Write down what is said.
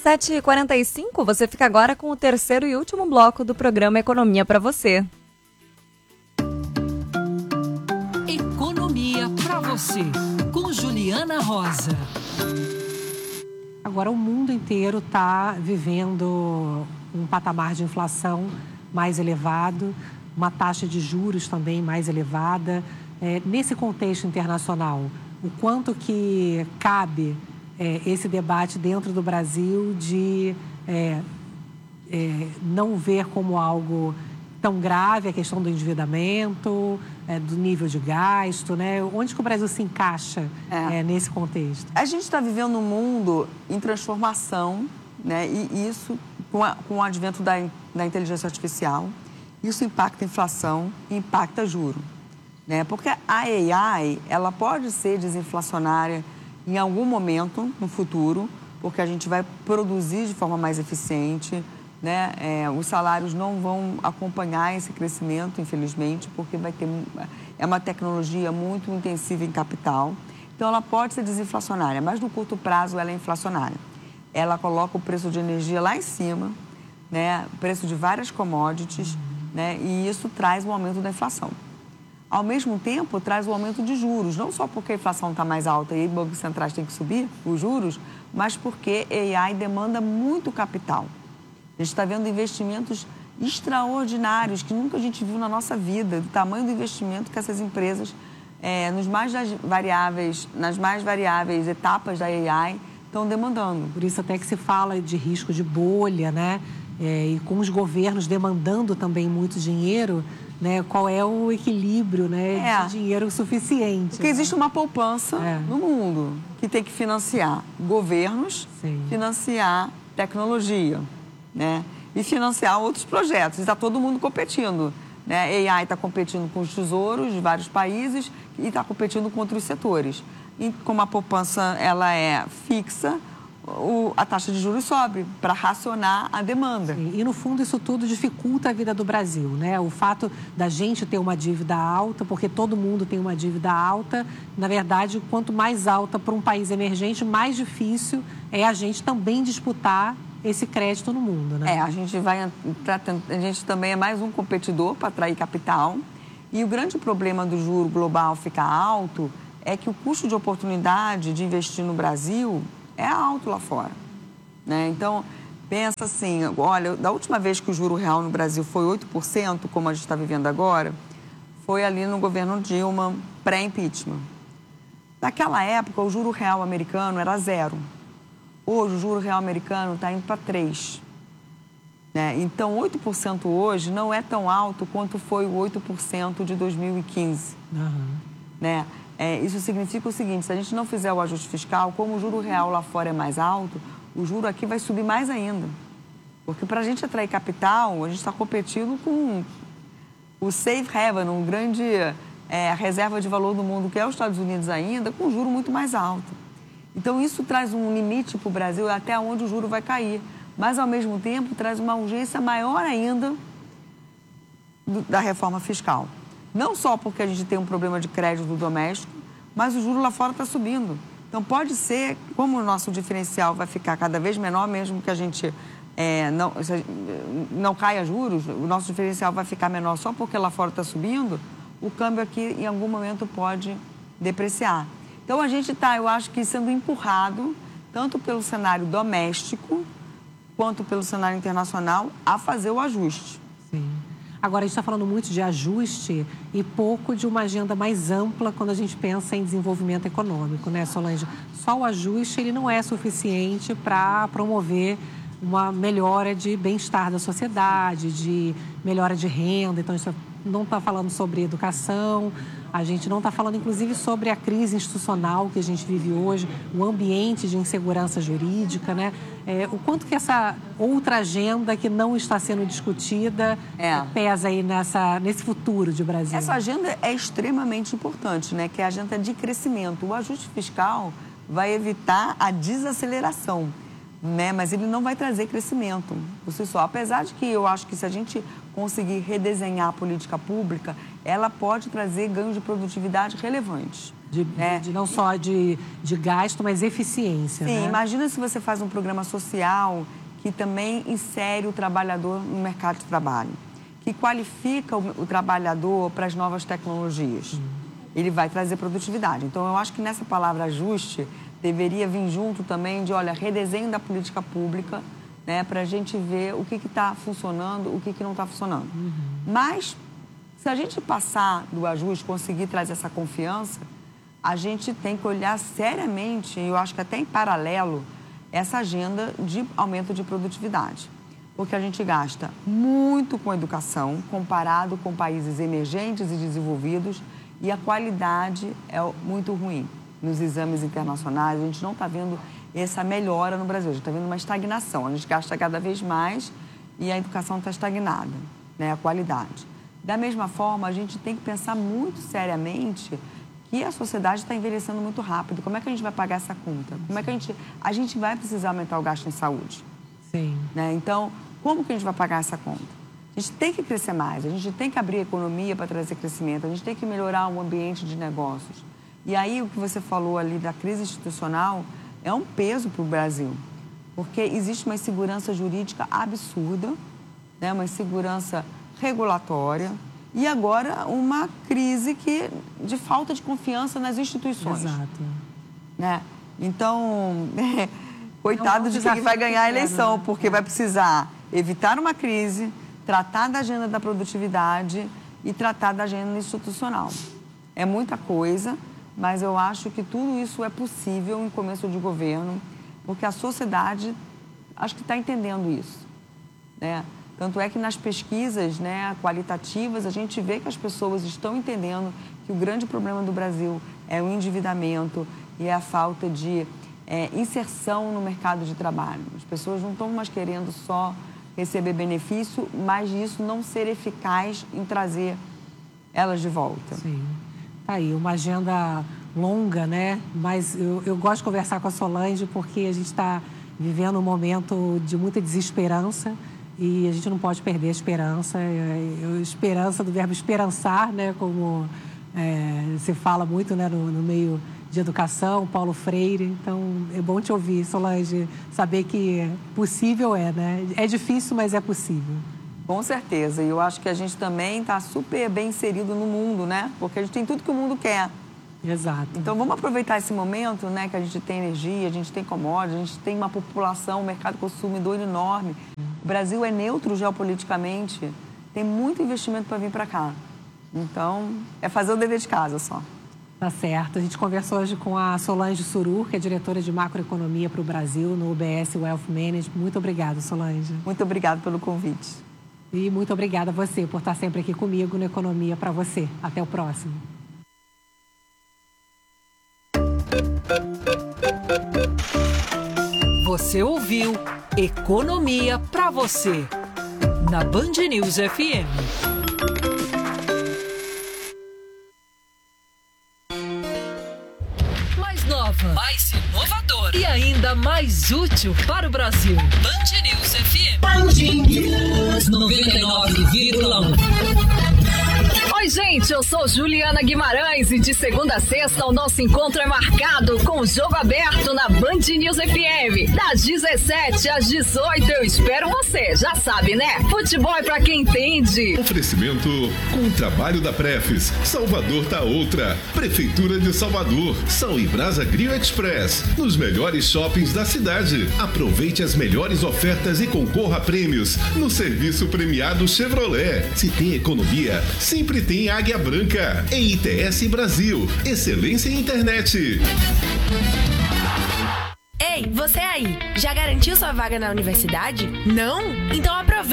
7h45, você fica agora com o terceiro e último bloco do programa Economia para você. Economia para você, com Juliana Rosa. Agora o mundo inteiro está vivendo um patamar de inflação mais elevado, uma taxa de juros também mais elevada. Nesse contexto internacional, o quanto que cabe esse debate dentro do Brasil de não ver como algo tão grave a questão do endividamento, do nível de gasto, né? Onde que o Brasil se encaixa nesse contexto? A gente está vivendo um mundo em transformação, né? E isso, com o advento da inteligência artificial, isso impacta a inflação e impacta juro, né? Porque a AI, ela pode ser desinflacionária em algum momento no futuro, porque a gente vai produzir de forma mais eficiente, né? Os salários não vão acompanhar esse crescimento, infelizmente, porque é uma tecnologia muito intensiva em capital. Então, ela pode ser desinflacionária, mas no curto prazo ela é inflacionária. Ela coloca o preço de energia lá em cima, né? O preço de várias commodities, né? E isso traz um aumento da inflação. Ao mesmo tempo, traz o aumento de juros, não só porque a inflação está mais alta e os bancos centrais têm que subir os juros, mas porque a AI demanda muito capital. A gente está vendo investimentos extraordinários que nunca a gente viu na nossa vida, do tamanho do investimento que essas empresas, nas mais variáveis etapas da AI, estão demandando. Por isso até que se fala de risco de bolha, né? E com os governos demandando também muito dinheiro, né? Qual é o equilíbrio, né, de dinheiro suficiente? Porque existe uma poupança no mundo que tem que financiar governos, financiar tecnologia, né? E financiar outros projetos. Está todo mundo competindo, né? A AI está competindo com os tesouros de vários países e está competindo com outros setores. E como a poupança ela é fixa, a taxa de juros sobe para racionar a demanda. Sim, e no fundo isso tudo dificulta a vida do Brasil, né? O fato da gente ter uma dívida alta, porque todo mundo tem uma dívida alta, na verdade, quanto mais alta para um país emergente, mais difícil é a gente também disputar esse crédito no mundo, né? A gente também é mais um competidor para atrair capital. E o grande problema do juro global ficar alto é que o custo de oportunidade de investir no Brasil é alto lá fora, né? Então, pensa assim, olha, da última vez que o juro real no Brasil foi 8%, como a gente está vivendo agora, foi ali no governo Dilma, pré-impeachment. Naquela época, o juro real americano era 0. Hoje, o juro real americano está indo para 3%. Né? Então, 8% hoje não é tão alto quanto foi o 8% de 2015. Né? Isso significa o seguinte, se a gente não fizer o ajuste fiscal, como o juro real lá fora é mais alto, o juro aqui vai subir mais ainda. Porque para a gente atrair capital, a gente está competindo com o safe haven, um grande reserva de valor do mundo, que é os Estados Unidos ainda, com um juro muito mais alto. Então, isso traz um limite para o Brasil até onde o juro vai cair. Mas, ao mesmo tempo, traz uma urgência maior ainda da reforma fiscal. Não só porque a gente tem um problema de crédito doméstico, mas o juro lá fora está subindo. Então, pode ser, como o nosso diferencial vai ficar cada vez menor, mesmo que a gente não caia juros, o nosso diferencial vai ficar menor só porque lá fora está subindo, o câmbio aqui, em algum momento, pode depreciar. Então, a gente está, eu acho que, sendo empurrado, tanto pelo cenário doméstico, quanto pelo cenário internacional, a fazer o ajuste. Sim. Agora, a gente está falando muito de ajuste e pouco de uma agenda mais ampla quando a gente pensa em desenvolvimento econômico, né, Solange? Só o ajuste ele não é suficiente para promover uma melhora de bem-estar da sociedade, de melhora de renda. Então, a gente não está falando sobre educação, a gente não está falando, inclusive, sobre a crise institucional que a gente vive hoje, o ambiente de insegurança jurídica, né? O quanto que essa outra agenda que não está sendo discutida pesa aí nesse futuro de Brasil? Essa agenda é extremamente importante, né? Que é a agenda de crescimento. O ajuste fiscal vai evitar a desaceleração, né? Mas ele não vai trazer crescimento por si só. Apesar de que eu acho que se a gente conseguir redesenhar a política pública, ela pode trazer ganhos de produtividade relevantes. Não só de gasto, mas eficiência. Sim, né? Imagina se você faz um programa social que também insere o trabalhador no mercado de trabalho, que qualifica o trabalhador para as novas tecnologias. Ele vai trazer produtividade. Então, eu acho que nessa palavra ajuste deveria vir junto também de, redesenho da política pública, né, para a gente ver o que está funcionando, o que não está funcionando. Mas, se a gente passar do ajuste, conseguir trazer essa confiança, a gente tem que olhar seriamente, e eu acho que até em paralelo, essa agenda de aumento de produtividade. Porque a gente gasta muito com educação, comparado com países emergentes e desenvolvidos, e a qualidade é muito ruim. Nos exames internacionais, a gente não está vendo essa melhora no Brasil, a gente está vendo uma estagnação. A gente gasta cada vez mais e a educação está estagnada, né? A qualidade. Da mesma forma, a gente tem que pensar muito seriamente que a sociedade está envelhecendo muito rápido. Como é que a gente vai pagar essa conta? Como é que a gente vai precisar aumentar o gasto em saúde? Sim. Né? Então, como que a gente vai pagar essa conta? A gente tem que crescer mais, a gente tem que abrir a economia para trazer crescimento, a gente tem que melhorar o ambiente de negócios. E aí, o que você falou ali da crise institucional é um peso para o Brasil, porque existe uma insegurança jurídica absurda, né? Uma insegurança regulatória e agora uma crise de falta de confiança nas instituições. Exato. Né? Então, coitado de quem vai ganhar a eleição, porque vai precisar evitar uma crise, tratar da agenda da produtividade e tratar da agenda institucional. É muita coisa, mas eu acho que tudo isso é possível em começo de governo, porque a sociedade, acho que está entendendo isso, né? Tanto é que nas pesquisas, né, qualitativas, a gente vê que as pessoas estão entendendo que o grande problema do Brasil é o endividamento e é a falta de inserção no mercado de trabalho. As pessoas não estão mais querendo só receber benefício, mas isso não ser eficaz em trazer elas de volta. Sim. Tá aí, uma agenda longa, né? Mas eu gosto de conversar com a Solange porque a gente está vivendo um momento de muita desesperança e a gente não pode perder a esperança. Esperança do verbo esperançar, né? Como se fala muito, né? No meio de educação, Paulo Freire. Então, é bom te ouvir, Solange, saber que possível né? É difícil, mas é possível. Com certeza. E eu acho que a gente também está super bem inserido no mundo, né? Porque a gente tem tudo que o mundo quer. Exato. Então, vamos aproveitar esse momento, né? Que a gente tem energia, a gente tem commodities, a gente tem uma população, um mercado consumidor enorme. O Brasil é neutro geopoliticamente, tem muito investimento para vir para cá. Então, é fazer o dever de casa só. Tá certo. A gente conversou hoje com a Solange Surur, que é diretora de macroeconomia para o Brasil no UBS Wealth Management. Muito obrigada, Solange. Muito obrigada pelo convite. E muito obrigada a você por estar sempre aqui comigo no Economia para você. Até o próximo. Você ouviu Economia para você, na Band News FM. Mais nova, mais inovadora e ainda mais útil para o Brasil. Band News FM. Band News 99,1. Oi, gente, eu sou Juliana Guimarães e de segunda a sexta o nosso encontro é marcado com o Jogo Aberto na Band News FM. Das 17 às 18 eu espero você, já sabe, né? Futebol é pra quem entende. Oferecimento com o trabalho da Prefis. Salvador tá outra. Prefeitura de Salvador. Sal e Brasa Grill Express. Nos melhores shoppings da cidade. Aproveite as melhores ofertas e concorra a prêmios no serviço premiado Chevrolet. Se tem economia, sempre tem Águia Branca. Em ITS Brasil, excelência em internet. Ei, você aí, já garantiu sua vaga na universidade? Não? Então aproveita.